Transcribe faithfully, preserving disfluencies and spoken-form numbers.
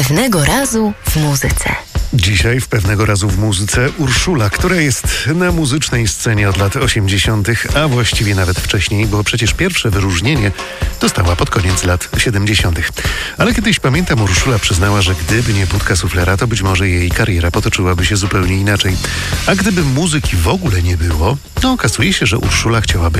Pewnego razu w muzyce. Dzisiaj w Pewnego razu w muzyce Urszula, która jest na muzycznej scenie od lat osiemdziesiątych, a właściwie nawet wcześniej, bo przecież pierwsze wyróżnienie dostała pod koniec lat siedemdziesiątych. Ale kiedyś, pamiętam, Urszula przyznała, że gdyby nie Budka Suflera, to być może jej kariera potoczyłaby się zupełnie inaczej. A gdyby muzyki w ogóle nie było, no okazuje się, że Urszula chciała być